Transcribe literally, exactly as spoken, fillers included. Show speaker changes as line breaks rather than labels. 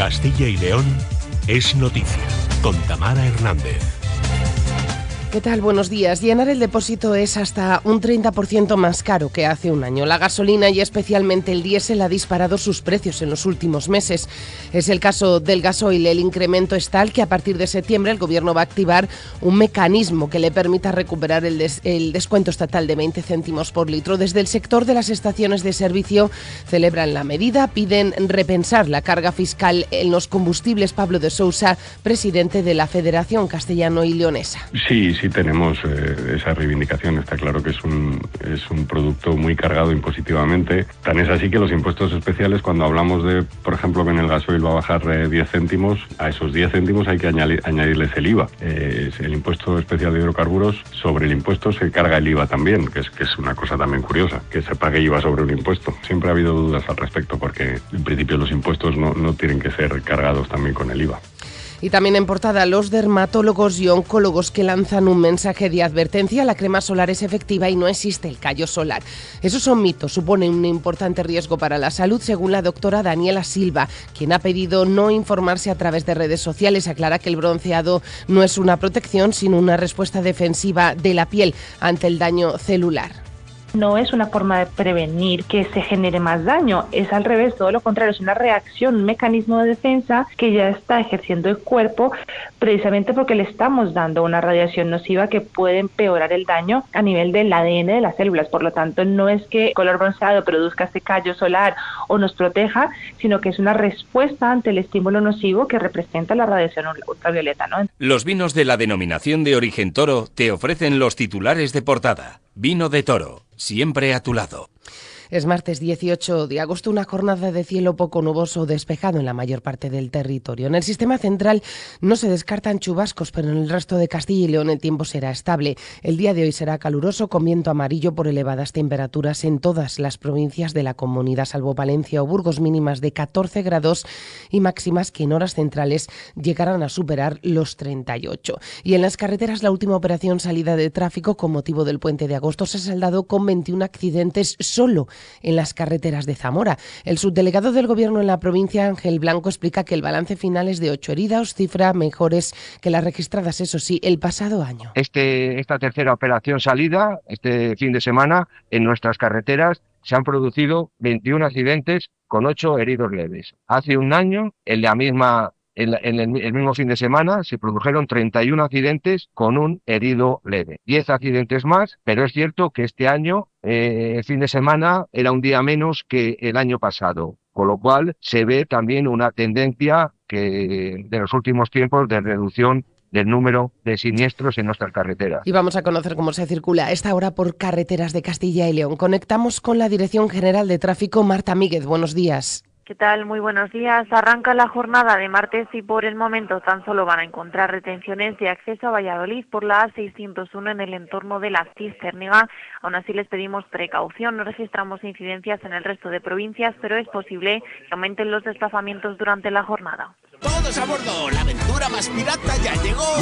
Castilla y León es noticia, con Tamara Hernández.
¿Qué tal? Buenos días. Llenar el depósito es hasta un treinta por ciento más caro que hace un año. La gasolina y especialmente el diésel ha disparado sus precios en los últimos meses. Es el caso del gasoil. El incremento es tal que a partir de septiembre el Gobierno va a activar un mecanismo que le permita recuperar el, des- el descuento estatal de veinte céntimos por litro. Desde el sector de las estaciones de servicio celebran la medida, piden repensar la carga fiscal en los combustibles. Pablo de Sousa, presidente de la Federación Castellano y Leonesa.
Sí, sí tenemos eh, esa reivindicación. Está claro que es un, es un producto muy cargado impositivamente. Tan es así que los impuestos especiales, cuando hablamos de, por ejemplo, que en el gasoil va a bajar eh, diez céntimos, a esos diez céntimos hay que añadir, añadirles el I V A. Eh, es el impuesto especial de hidrocarburos, sobre el impuesto se carga el I V A también, que es, que es una cosa también curiosa, que se pague I V A sobre un impuesto. Siempre ha habido dudas al respecto, porque en principio los impuestos no, no tienen que ser cargados también con el I V A.
Y también en portada los dermatólogos y oncólogos que lanzan un mensaje de advertencia. La crema solar es efectiva y no existe el callo solar. Esos son mitos, suponen un importante riesgo para la salud, según la doctora Daniela Silva, quien ha pedido no informarse a través de redes sociales. Aclara que el bronceado no es una protección, sino una respuesta defensiva de la piel ante el daño celular.
No es una forma de prevenir que se genere más daño, es al revés, todo lo contrario, es una reacción, un mecanismo de defensa que ya está ejerciendo el cuerpo precisamente porque le estamos dando una radiación nociva que puede empeorar el daño a nivel del A D N de las células. Por lo tanto, no es que el color bronceado produzca este callo solar o nos proteja, sino que es una respuesta ante el estímulo nocivo que representa la radiación ultravioleta, ¿no?
Los vinos de la denominación de origen Toro te ofrecen los titulares de portada. Vino de Toro, siempre a tu lado.
Es martes dieciocho de agosto, una jornada de cielo poco nuboso despejado en la mayor parte del territorio. En el sistema central no se descartan chubascos, pero en el resto de Castilla y León el tiempo será estable. El día de hoy será caluroso, con viento amarillo por elevadas temperaturas en todas las provincias de la comunidad, salvo Palencia o Burgos, mínimas de catorce grados y máximas que en horas centrales llegarán a superar los treinta y ocho. Y en las carreteras, la última operación salida de tráfico con motivo del puente de agosto se ha saldado con veintiún accidentes solo en las carreteras de Zamora. El subdelegado del Gobierno en la provincia, Ángel Blanco, explica que el balance final es de ocho heridos, cifra mejores que las registradas, eso sí, el pasado año.
Este, esta tercera operación salida, este fin de semana, en nuestras carreteras se han producido veintiún accidentes con ocho heridos leves. Hace un año, en la misma En, la, en el, el mismo fin de semana se produjeron treinta y uno accidentes con un herido leve. diez accidentes más, pero es cierto que este año, eh, el fin de semana, era un día menos que el año pasado. Con lo cual se ve también una tendencia que de los últimos tiempos de reducción del número de siniestros en nuestras carreteras.
Y vamos a conocer cómo se circula a esta hora por carreteras de Castilla y León. Conectamos con la Dirección General de Tráfico, Marta Míguez. Buenos días.
¿Qué tal? Muy buenos días. Arranca la jornada de martes y por el momento tan solo van a encontrar retenciones de acceso a Valladolid por la A seiscientos uno en el entorno de la Cisterniga. Aún así les pedimos precaución. No registramos incidencias en el resto de provincias, pero es posible que aumenten los desplazamientos durante la jornada.
¡Todos a bordo! ¡La aventura más pirata ya llegó!